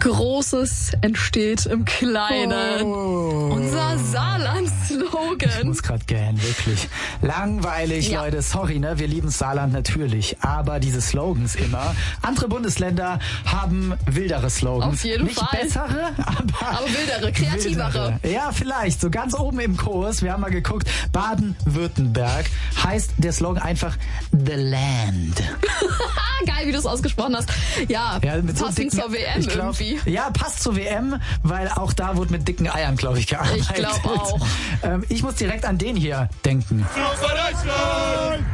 Großes entsteht im Kleinen. Unser Saarland-Slogan. Ich muss gerade gähnen, wirklich. Langweilig, Ja. Leute. Sorry, ne? Wir lieben Saarland natürlich. Aber diese Slogans immer. Andere Bundesländer haben wildere Slogans. Auf jeden Nicht Fall. bessere, aber wildere, kreativere. wildere. Ja, vielleicht. So ganz oben im Kurs. Wir haben mal geguckt. Baden-Württemberg heißt der Slogan einfach The Land. Geil, wie du es ausgesprochen hast. Ja, Mit so passend dicken, zur WM ich glaub, irgendwie. Ja, passt zur WM, weil auch da wurde mit dicken Eiern, glaube ich, gearbeitet. Ich glaub auch. Ich muss direkt an den hier denken. Super Deutschland!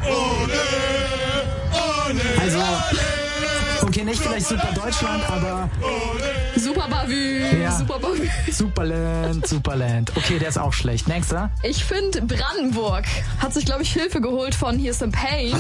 Also, okay, nicht vielleicht Super Deutschland, aber Super Bavü, Ja. super Bavü. Superland, Superland. Okay, der ist auch schlecht. Nächster. Ich finde, Brandenburg hat sich, glaube ich, Hilfe geholt von Here's Some Pain.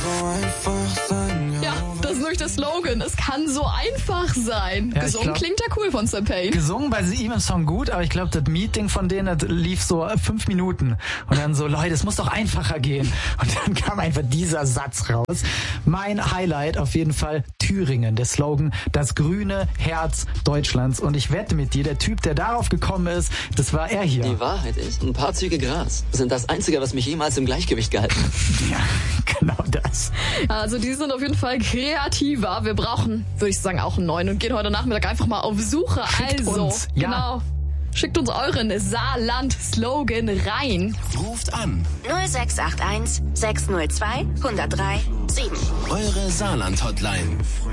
Ja, das ist nämlich der Slogan. Es kann so einfach sein. Ja, ich Gesungen glaub- klingt ja cool von Some Pain. Gesungen bei ihm im Song gut, aber ich glaube, das Meeting von denen, das lief so 5 Minuten. Und dann so, Leute, es muss doch einfacher gehen. Und dann kam einfach dieser Satz raus. Mein Highlight auf jeden Fall Thüringen. Der Slogan, das grüne Herz Deutschlands. Und ich wette mit dir, der Typ, der darauf gekommen ist, das war er hier. Die Wahrheit ist, ein paar Züge Gras sind das Einzige, was mich jemals im Gleichgewicht gehalten hat. Ja, genau das. Also die sind auf jeden Fall kreativer. Wir brauchen, würde ich sagen, auch einen neuen und gehen heute Nachmittag einfach mal auf Suche. Schickt also, uns, ja. genau. Schickt uns euren Saarland-Slogan rein. Ruft an. 0681 602 103 7. Eure Saarland-Hotline.